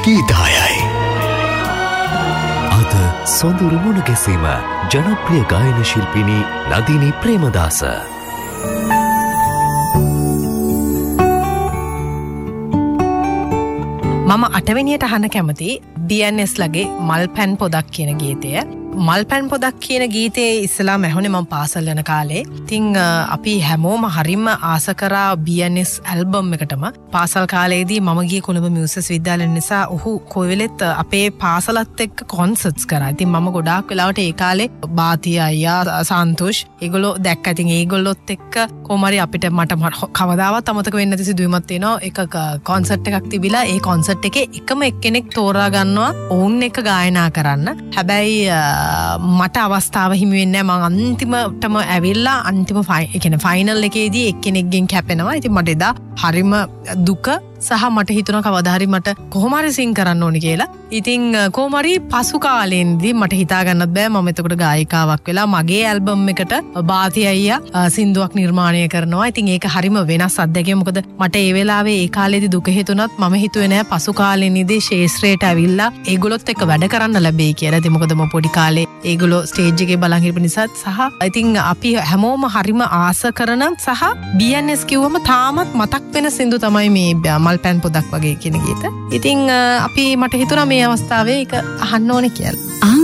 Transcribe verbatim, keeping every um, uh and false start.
ගීතායයි. අද සොඳුරු මුණ ගැසීම ජනප්‍රිය ගායන ශිල්පිනී නදිනී ප්‍රේමදාස. මම අටවෙනියට අහන්න කැමති බී එන් එස් ලගේ මල් පැන් පොදක් කියන ගීතය. මල් පැන් පොදක් කියන ගීතේ ඉස්සලාම ඇහුනේ මම පාසල් යන කාලේ. ඉතින් අපි හැමෝම හරිම ආස කරා බී එන් එස් ඇල්බම් එකටම. පාසල් කාලේදී මම ගියේ කොළඹ මියුසික් විද්‍යාලය නිසා ඔහු කොයි වෙලෙත් අපේ පාසලත් එක්ක කොන්සර්ට්ස් කරා. ඉතින් මම ගොඩාක් වෙලාවට ඒ කාලේ බාති අයියා සන්තෝෂ් ඒගොල්ලෝ දැක්ක. ඉතින් ඒගොල්ලොත් එක්ක කොහමරි අපිට මට කවදාවත් අමතක වෙන්නේ නැති සිදුවීමක් තියෙනවා. එක කොන්සර්ට් එකක් තිබිලා ඒ කොන්සර්ට් එකේ එකම එක්කෙනෙක් තෝරා ගන්නවා ඔවුන් එක ගායනා කරන්න. හැබැයි මට අවස්ථාව හිමි වෙන්නේ නැහැ. මම අන්තිමටම ඇවිල්ලා අන්තිම ඒ කියන්නේ ෆයිනල් එකේදී එක්කෙනෙක්ගෙන් කැපෙනවා. ඉතින් මට එදා හරිම දුක සහ මට හිතුණා කවදා හරි මට කොහොම හරි සිං කරන්න ඕනි කියලා. ඉතින් කොහොම හරි පසු කාලෙන්දී මට හිතා ගන්නත් බෑ මම එතකොට ගායිකාවක් වෙලා මගේ ඇල්බම් එකට බාති අයියා සින්දුවක් නිර්මාණය කරනවා. ඉතින් ඒක හරිම වෙනස් අත්දැකීමක්. මොකද මට ඒ වෙලාවේ ඒ කාලේදී දුක හිතුණත් මම හිතුවේ නෑ පසු කාලෙනදී ශේෂ්ත්‍රයට ඇවිල්ලා ඒගොල්ලොත් එක්ක වැඩ කරන්න ලැබෙයි කියලා. ඉතින් මොකද මම පොඩි කාලේ ඒගොල්ලෝ ස්ටේජ් එකේ බලන් හිටපු නිසා සහ ඉතින් අපි හැමෝම හරිම ආස කරන සහ බී එන් එස් කිව්වම තාමත් මතක් වෙන සින්දු තමයි මේ මල් පැන් පොදක් වගේ කියන ගීත. ඉතින් අපි මට හිතුණා මේ අවස්ථාවේ ඒක අහන්න ඕනේ කියලා.